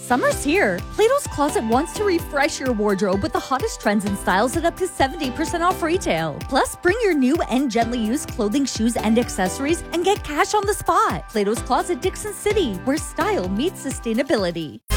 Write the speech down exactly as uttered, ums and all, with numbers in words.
Summer's here. Plato's Closet wants to refresh your wardrobe with the hottest trends and styles at up to seventy percent off retail. Plus, bring your new and gently used clothing, shoes, and accessories and get cash on the spot. Plato's Closet, Dixon City, where style meets sustainability.